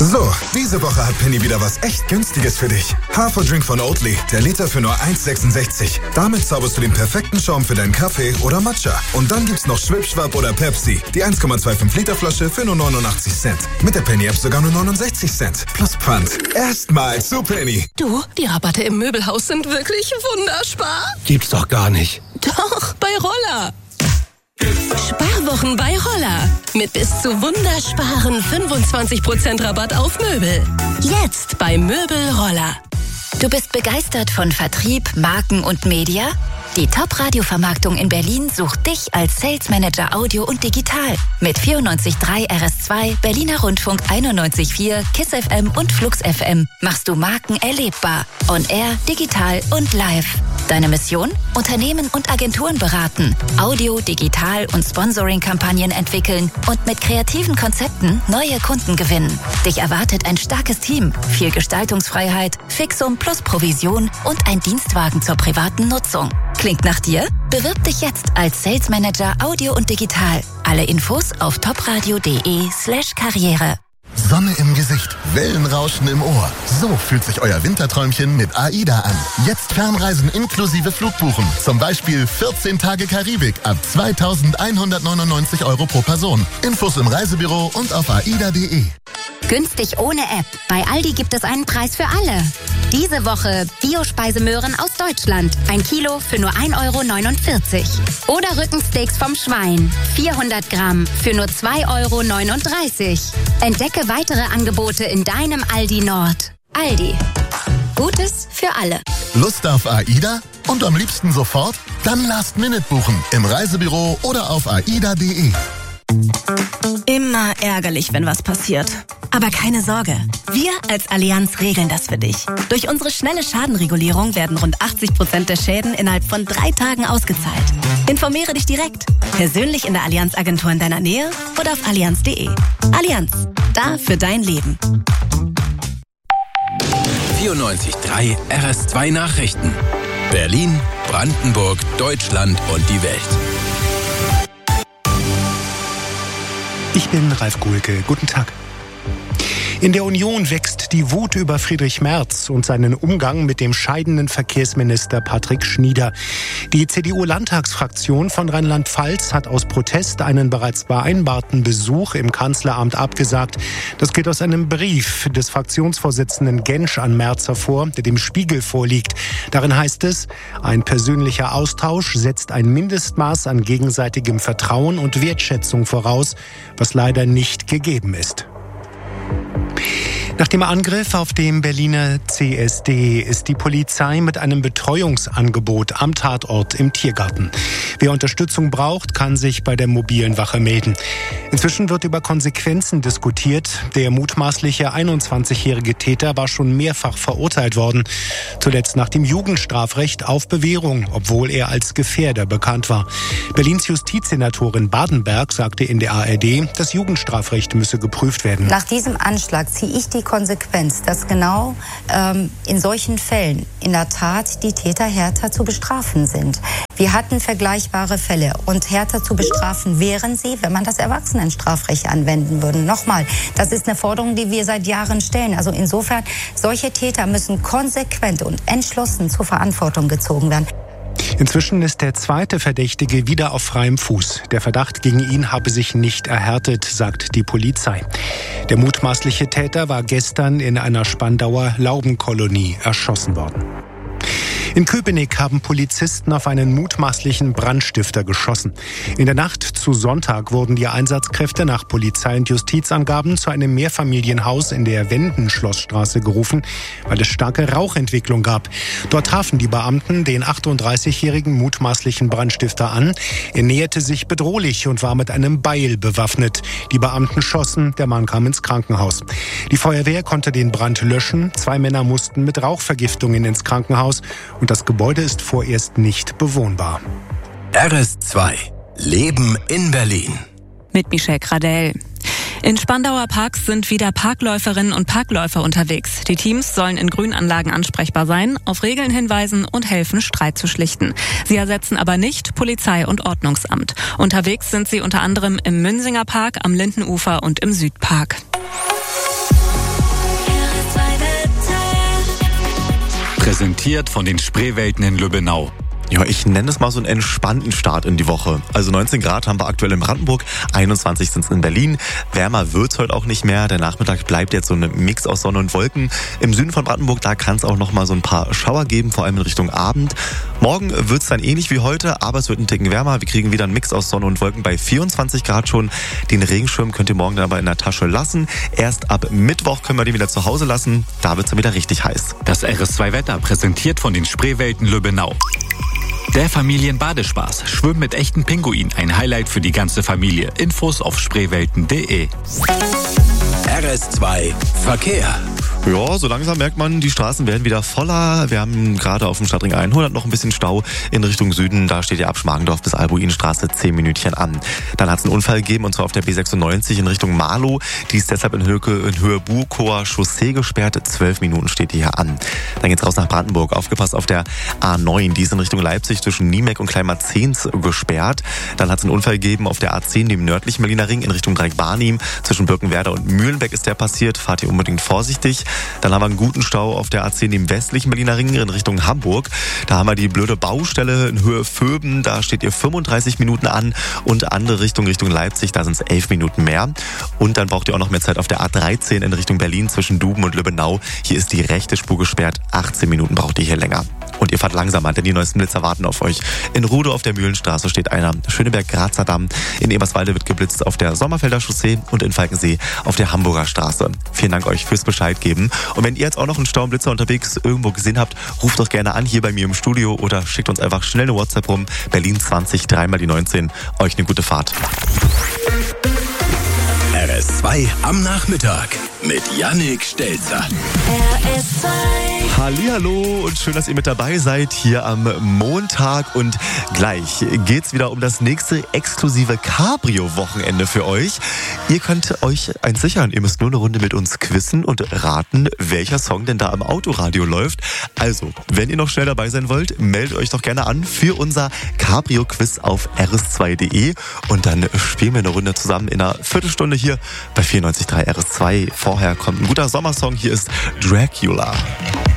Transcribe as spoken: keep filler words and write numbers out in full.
So, diese Woche hat Penny wieder was echt Günstiges für dich. Haferdrink von Oatly, der Liter für nur eins Komma sechsundsechzig. Damit zauberst du den perfekten Schaum für deinen Kaffee oder Matcha. Und dann gibt's noch Schwipschwapp oder Pepsi, die eins Komma fünfundzwanzig Liter Flasche für nur neunundachtzig Cent. Mit der Penny-App sogar nur neunundsechzig Cent. Plus Pfand. Erstmal zu Penny. Du, die Rabatte im Möbelhaus sind wirklich wunderspar. Gibt's doch gar nicht. Doch, bei Roller. Sparwochen bei Roller. Mit bis zu wundersparen fünfundzwanzig Prozent Rabatt auf Möbel. Jetzt bei Möbel Roller. Du bist begeistert von Vertrieb, Marken und Media? Die Top-Radio-Vermarktung in Berlin sucht dich als Sales Manager Audio und Digital. Mit vierundneunzig Komma drei R S zwei, Berliner Rundfunk einundneunzig Komma vier, KISS F M und Flux F M machst du Marken erlebbar. On Air, digital und live. Deine Mission? Unternehmen und Agenturen beraten, Audio, Digital und Sponsoring-Kampagnen entwickeln und mit kreativen Konzepten neue Kunden gewinnen. Dich erwartet ein starkes Team, viel Gestaltungsfreiheit, Fixum plus Provision und ein Dienstwagen zur privaten Nutzung. Klingt nach dir? Bewirb dich jetzt als Sales Manager Audio und Digital. Alle Infos auf topradio.de slash Karriere. Sonne im Gesicht, Wellenrauschen im Ohr. So fühlt sich euer Winterträumchen mit AIDA an. Jetzt Fernreisen inklusive Flugbuchen. Zum Beispiel vierzehn Tage Karibik ab zweitausendeinhundertneunundneunzig Euro pro Person. Infos im Reisebüro und auf aida punkt de. Günstig ohne App. Bei Aldi gibt es einen Preis für alle. Diese Woche Bio-Speisemöhren aus Deutschland. Ein Kilo für nur ein Euro neunundvierzig. Oder Rückensteaks vom Schwein. vierhundert Gramm für nur zwei Euro neununddreißig. Entdecke weitere Angebote in deinem Aldi Nord. Aldi. Gutes für alle. Lust auf AIDA? Und am liebsten sofort? Dann Last Minute buchen. Im Reisebüro oder auf aida punkt de. Immer ärgerlich, wenn was passiert. Aber keine Sorge, wir als Allianz regeln das für dich. Durch unsere schnelle Schadenregulierung werden rund achtzig Prozent der Schäden innerhalb von drei Tagen ausgezahlt. Informiere dich direkt, persönlich in der Allianz-Agentur in deiner Nähe oder auf allianz punkt de. Allianz, da für dein Leben. vierundneunzig Komma drei R S zwei Nachrichten. Berlin, Brandenburg, Deutschland und die Welt. Ich bin Ralf Guhlke. Guten Tag. In der Union wächst die Wut über Friedrich Merz und seinen Umgang mit dem scheidenden Verkehrsminister Patrick Schnieder. Die C D U-Landtagsfraktion von Rheinland-Pfalz hat aus Protest einen bereits vereinbarten Besuch im Kanzleramt abgesagt. Das geht aus einem Brief des Fraktionsvorsitzenden Gensch an Merz hervor, der dem Spiegel vorliegt. Darin heißt es, ein persönlicher Austausch setzt ein Mindestmaß an gegenseitigem Vertrauen und Wertschätzung voraus, was leider nicht gegeben ist. Nach dem Angriff auf dem Berliner C S D ist die Polizei mit einem Betreuungsangebot am Tatort im Tiergarten. Wer Unterstützung braucht, kann sich bei der mobilen Wache melden. Inzwischen wird über Konsequenzen diskutiert. Der mutmaßliche einundzwanzigjährige Täter war schon mehrfach verurteilt worden. Zuletzt nach dem Jugendstrafrecht auf Bewährung, obwohl er als Gefährder bekannt war. Berlins Justizsenatorin Badenberg sagte in der A R D, das Jugendstrafrecht müsse geprüft werden. Nach diesem Anschlag ziehe ich die Konsequenz, dass genau ähm, in solchen Fällen in der Tat die Täter härter zu bestrafen sind. Wir hatten vergleichbare Fälle und härter zu bestrafen wären sie, wenn man das Erwachsenenstrafrecht anwenden würde. Nochmal, das ist eine Forderung, die wir seit Jahren stellen. Also insofern, solche Täter müssen konsequent und entschlossen zur Verantwortung gezogen werden. Inzwischen ist der zweite Verdächtige wieder auf freiem Fuß. Der Verdacht gegen ihn habe sich nicht erhärtet, sagt die Polizei. Der mutmaßliche Täter war gestern in einer Spandauer Laubenkolonie erschossen worden. In Köpenick haben Polizisten auf einen mutmaßlichen Brandstifter geschossen. In der Nacht zu Sonntag wurden die Einsatzkräfte nach Polizei- und Justizangaben zu einem Mehrfamilienhaus in der Wendenschlossstraße gerufen, weil es starke Rauchentwicklung gab. Dort trafen die Beamten den achtunddreißigjährigen mutmaßlichen Brandstifter an. Er näherte sich bedrohlich und war mit einem Beil bewaffnet. Die Beamten schossen, der Mann kam ins Krankenhaus. Die Feuerwehr konnte den Brand löschen. Zwei Männer mussten mit Rauchvergiftungen ins Krankenhaus. Und das Gebäude ist vorerst nicht bewohnbar. R S zwei. Leben in Berlin. Mit Michelle Gradell. In Spandauer Parks sind wieder Parkläuferinnen und Parkläufer unterwegs. Die Teams sollen in Grünanlagen ansprechbar sein, auf Regeln hinweisen und helfen, Streit zu schlichten. Sie ersetzen aber nicht Polizei und Ordnungsamt. Unterwegs sind sie unter anderem im Münsinger Park, am Lindenufer und im Südpark. Präsentiert von den Spreewelten in Lübbenau. Ja, ich nenne es mal so einen entspannten Start in die Woche. Also neunzehn Grad haben wir aktuell in Brandenburg, einundzwanzig sind es in Berlin. Wärmer wird's heute auch nicht mehr. Der Nachmittag bleibt jetzt so ein Mix aus Sonne und Wolken. Im Süden von Brandenburg, da kann es auch noch mal so ein paar Schauer geben, vor allem in Richtung Abend. Morgen wird's dann ähnlich wie heute, aber es wird ein Ticken wärmer. Wir kriegen wieder einen Mix aus Sonne und Wolken bei vierundzwanzig Grad schon. Den Regenschirm könnt ihr morgen dann aber in der Tasche lassen. Erst ab Mittwoch können wir den wieder zu Hause lassen. Da wird's dann wieder richtig heiß. Das R S zwei Wetter präsentiert von den Spreewelten Lübbenau. Der Familienbadespaß. Schwimmen mit echten Pinguinen. Ein Highlight für die ganze Familie. Infos auf spreewelten punkt de. R S zwei Verkehr. Ja, so langsam merkt man, die Straßen werden wieder voller. Wir haben gerade auf dem Stadtring hundert noch ein bisschen Stau in Richtung Süden. Da steht ihr ab Schmargendorf bis Albuinstraße zehn Minütchen an. Dann hat es einen Unfall gegeben, und zwar auf der B sechsundneunzig in Richtung Marlow. Die ist deshalb in Höhe, in Höhe Bukower Chaussee gesperrt. zwölf Minuten steht die hier an. Dann geht's raus nach Brandenburg. Aufgepasst auf der A neun. Die ist in Richtung Leipzig zwischen Niemek und Kleinmarzens gesperrt. Dann hat es einen Unfall gegeben auf der A zehn, dem nördlichen Berliner Ring, in Richtung Dreieck-Barnim. Zwischen Birkenwerder und Mühlenbeck ist der passiert. Fahrt ihr unbedingt vorsichtig. Dann haben wir einen guten Stau auf der A zehn im westlichen Berliner Ring in Richtung Hamburg. Da haben wir die blöde Baustelle in Höhe Vöben. Da steht ihr fünfunddreißig Minuten an. Und andere Richtung, Richtung Leipzig, da sind es elf Minuten mehr. Und dann braucht ihr auch noch mehr Zeit auf der A dreizehn in Richtung Berlin zwischen Duben und Lübbenau. Hier ist die rechte Spur gesperrt. achtzehn Minuten braucht ihr hier länger. Und ihr fahrt langsamer, denn die neuesten Blitzer warten auf euch. In Rudow auf der Mühlenstraße steht einer. Schöneberg-Grazer Damm. In Eberswalde wird geblitzt auf der Sommerfelder Chaussee und in Falkensee auf der Hamburger Straße. Vielen Dank euch fürs Bescheid geben. Und wenn ihr jetzt auch noch einen Staublitzer unterwegs irgendwo gesehen habt, ruft doch gerne an hier bei mir im Studio oder schickt uns einfach schnell eine WhatsApp rum. Berlin zwanzig, dreimal die neunzehn. Euch eine gute Fahrt. R S zwei am Nachmittag mit Yannick Stelzer. R S zwei. Hallihallo und schön, dass ihr mit dabei seid hier am Montag. Und gleich geht's wieder um das nächste exklusive Cabrio-Wochenende für euch. Ihr könnt euch eins sichern, ihr müsst nur eine Runde mit uns quizzen und raten, welcher Song denn da im Autoradio läuft. Also, wenn ihr noch schnell dabei sein wollt, meldet euch doch gerne an für unser Cabrio-Quiz auf r s zwei punkt de und dann spielen wir eine Runde zusammen in einer Viertelstunde hier bei vierundneunzig Komma drei R S zwei. Vorher kommt ein guter Sommersong, hier ist Dracula.